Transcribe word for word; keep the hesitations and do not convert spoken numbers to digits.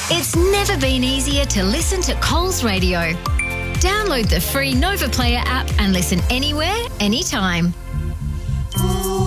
It's never been easier to listen to Coles Radio. Download the free Nova Player app and listen anywhere, anytime. Ooh.